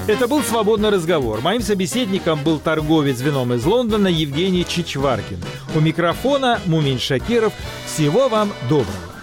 Это был «Свободный разговор». Моим собеседником был торговец вином из Лондона Евгений Чичваркин. У микрофона Мумин Шакиров. Всего вам доброго.